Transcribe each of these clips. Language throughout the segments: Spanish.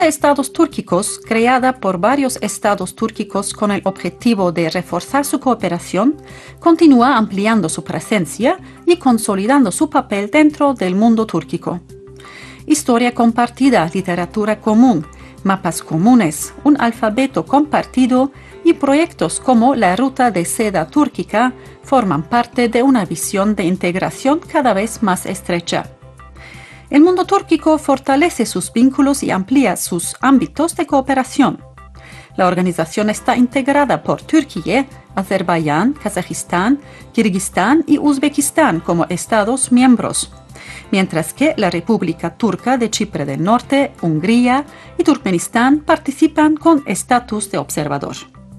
Estados túrquicos, creada por varios estados túrquicos con el objetivo de reforzar su cooperación, continúa ampliando su presencia y consolidando su papel dentro del mundo túrquico. Historia compartida, literatura común, mapas comunes, un alfabeto compartido y proyectos como la Ruta de Seda Túrquica forman parte de una visión de integración cada vez más estrecha. El mundo túrquico fortalece sus vínculos y amplía sus ámbitos de cooperación. La organización está integrada por Turquía, Azerbaiyán, Kazajistán, Kirguistán y Uzbekistán como estados miembros, mientras que la República Turca de Chipre del Norte, Hungría y Turkmenistán participan con estatus de observador.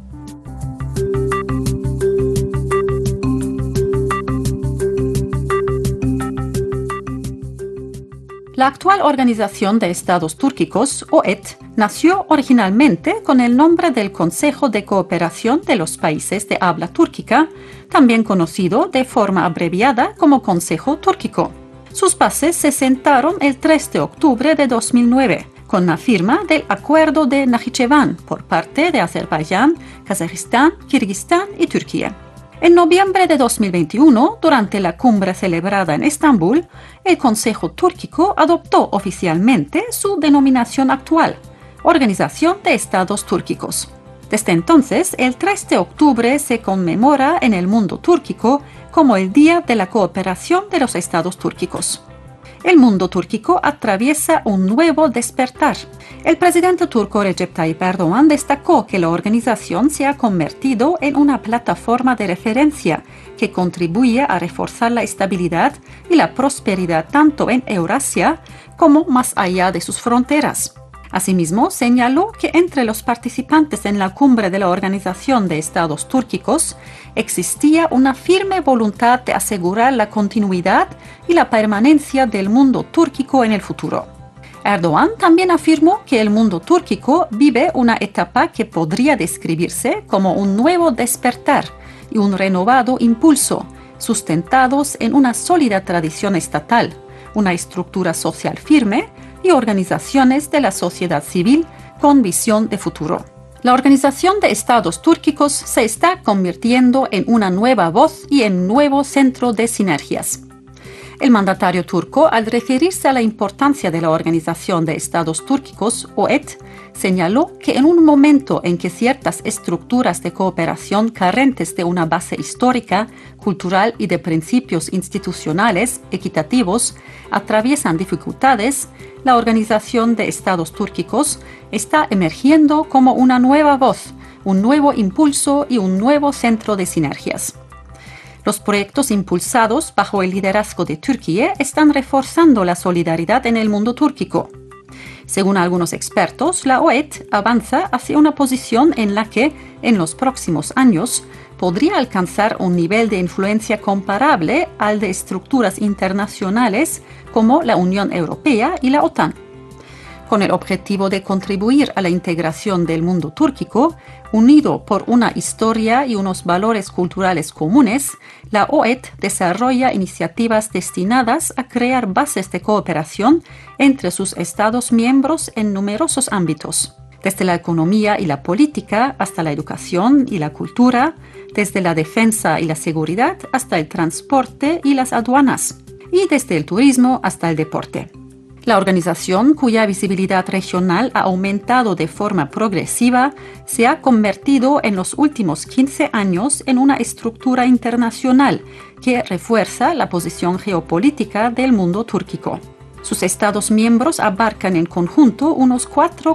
La actual Organización de Estados Túrquicos, OET, nació originalmente con el nombre del Consejo de Cooperación de los Países de Habla Túrquica, también conocido de forma abreviada como Consejo Túrquico. Sus bases se sentaron el 3 de octubre de 2009, con la firma del Acuerdo de Najicheván por parte de Azerbaiyán, Kazajistán, Kirguistán y Turquía. En noviembre de 2021, durante la cumbre celebrada en Estambul, el Consejo Túrquico adoptó oficialmente su denominación actual, Organización de Estados Túrquicos. Desde entonces, el 3 de octubre se conmemora en el mundo túrquico como el Día de la Cooperación de los Estados Túrquicos. El mundo túrquico atraviesa un nuevo despertar. El presidente turco Recep Tayyip Erdoğan destacó que la organización se ha convertido en una plataforma de referencia que contribuye a reforzar la estabilidad y la prosperidad tanto en Eurasia como más allá de sus fronteras. Asimismo, señaló que entre los participantes en la cumbre de la Organización de Estados Túrquicos existía una firme voluntad de asegurar la continuidad y la permanencia del mundo túrquico en el futuro. Erdoğan también afirmó que el mundo túrquico vive una etapa que podría describirse como un nuevo despertar y un renovado impulso, sustentados en una sólida tradición estatal, una estructura social firme y organizaciones de la sociedad civil con visión de futuro. La Organización de Estados Túrquicos se está convirtiendo en una nueva voz y en nuevo centro de sinergias. El mandatario turco, al referirse a la importancia de la Organización de Estados Túrquicos, OET, señaló que en un momento en que ciertas estructuras de cooperación carentes de una base histórica, cultural y de principios institucionales equitativos atraviesan dificultades, la Organización de Estados Túrquicos está emergiendo como una nueva voz, un nuevo impulso y un nuevo centro de sinergias. Los proyectos impulsados bajo el liderazgo de Turquía están reforzando la solidaridad en el mundo túrquico. Según algunos expertos, la OET avanza hacia una posición en la que, en los próximos años, podría alcanzar un nivel de influencia comparable al de estructuras internacionales como la Unión Europea y la OTAN. Con el objetivo de contribuir a la integración del mundo túrquico, unido por una historia y unos valores culturales comunes, la OET desarrolla iniciativas destinadas a crear bases de cooperación entre sus Estados miembros en numerosos ámbitos, desde la economía y la política hasta la educación y la cultura, desde la defensa y la seguridad hasta el transporte y las aduanas, y desde el turismo hasta el deporte. La organización, cuya visibilidad regional ha aumentado de forma progresiva, se ha convertido en los últimos 15 años en una estructura internacional que refuerza la posición geopolítica del mundo túrquico. Sus Estados miembros abarcan en conjunto unos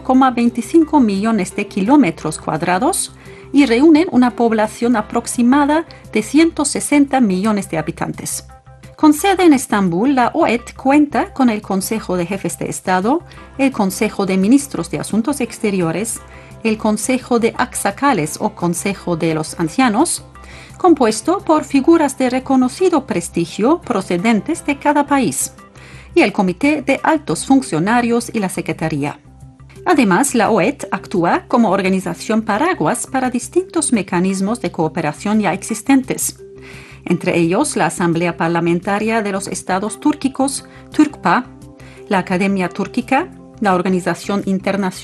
4,25 millones de kilómetros cuadrados y reúnen una población aproximada de 160 millones de habitantes. Con sede en Estambul, la OET cuenta con el Consejo de Jefes de Estado, el Consejo de Ministros de Asuntos Exteriores, el Consejo de Aksakales o Consejo de los Ancianos, compuesto por figuras de reconocido prestigio procedentes de cada país, y el Comité de Altos Funcionarios y la Secretaría. Además, la OET actúa como organización paraguas para distintos mecanismos de cooperación ya existentes, entre ellos la Asamblea Parlamentaria de los Estados Túrquicos, TÜRKPA, la Academia Túrquica, la Organización Internacional